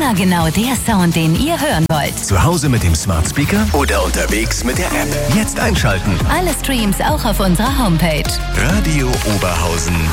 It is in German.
Immer genau der Sound, den ihr hören wollt. Zu Hause mit dem Smart Speaker oder unterwegs mit der App. Jetzt einschalten. Alle Streams auch auf unserer Homepage. Radio Oberhausen.